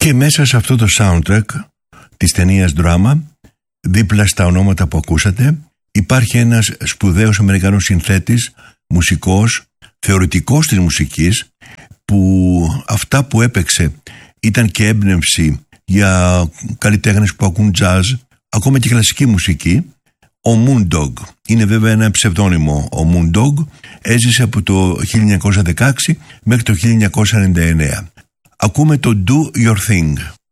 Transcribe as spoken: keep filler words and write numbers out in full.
Και μέσα σε αυτό το soundtrack της ταινίας Drama, δίπλα στα ονόματα που ακούσατε, υπάρχει ένας σπουδαίος Αμερικανός συνθέτης, μουσικός, θεωρητικός της μουσικής, που αυτά που έπαιξε ήταν και έμπνευση για καλλιτέχνες που ακούν jazz, ακόμα και κλασική μουσική. Ο Moondog είναι βέβαια ένα ψευδόνυμο. Ο Moondog έζησε από το χίλια εννιακόσια δεκαέξι μέχρι το χίλια εννιακόσια ενενήντα εννέα. Ακούμε το Do Your Thing.